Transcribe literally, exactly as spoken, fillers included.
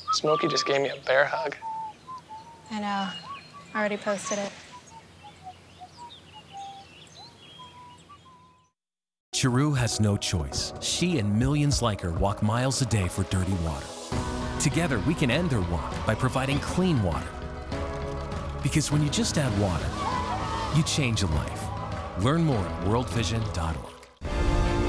Smokey just gave me a bear hug. I know. I already posted it. Chiru has no choice. She and millions like her walk miles a day for dirty water. Together, we can end their walk by providing clean water. Because when you just add water, you change a life. Learn more at world vision dot org.